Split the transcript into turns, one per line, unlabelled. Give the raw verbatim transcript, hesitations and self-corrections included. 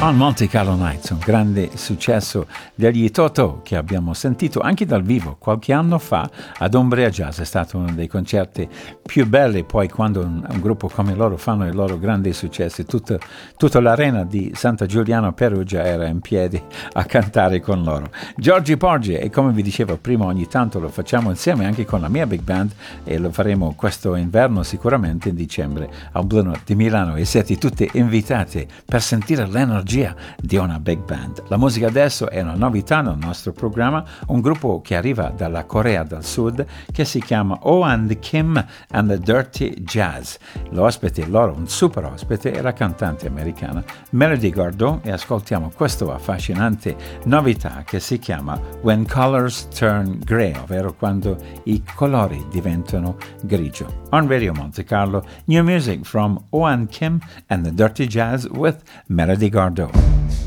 On Monte Carlo Nights, un grande successo degli Toto che abbiamo sentito anche dal vivo qualche anno fa ad Umbria Jazz. È stato uno dei concerti più belli. Poi quando un, un gruppo come loro fanno i loro grandi successi, tutta, tutta l'arena di Santa Giuliano Perugia era in piedi a cantare con loro. Giorgi Porgi, e come vi dicevo prima, ogni tanto lo facciamo insieme anche con la mia big band, e lo faremo questo inverno sicuramente in dicembre al Blue Note di Milano, e siete tutti invitati per sentire l'energia di una big band. La musica adesso è una novità nel nostro programma, un gruppo che arriva dalla Corea del Sud che si chiama Oh and Kim and the Dirty Jazz. L'ospite loro, un super ospite, è la cantante americana Melody Gardot, e ascoltiamo questa affascinante novità che si chiama When Colors Turn Grey, ovvero quando i colori diventano grigio. On Radio Monte Carlo, new music from Oh and Kim and the Dirty Jazz with Melody Gardot.